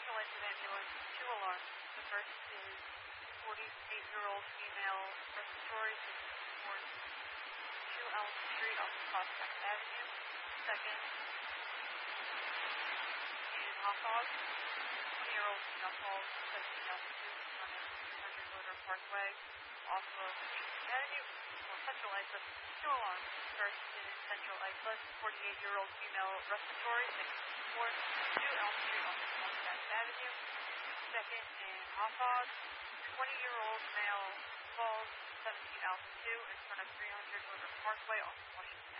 Central Lights Ambulance, 2 alarms. The first is 48-year-old female respiratory towards 2 Elm Street off of Prospect Avenue. Second is Hawthorne, 20-year-old female falls, 17 altitude in front of 300 Motor Parkway off of 18th Avenue. For Central Islip, 2 alarms. First is Central Islip, 48-year-old female respiratory, 6 2 Elm Street off of Prospect Avenue. Second in Hawthorne, 20-year-old male falls, 17 altitude in front of 300 Motor Parkway off of 20th